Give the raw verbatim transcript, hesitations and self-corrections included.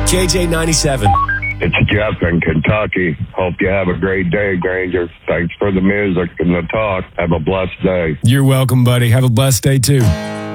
K J ninety-seven. It's Jeff in Kentucky. Hope you have a great day, Granger. Thanks for the music and the talk. Have a blessed day. You're welcome, buddy. Have a blessed day, too.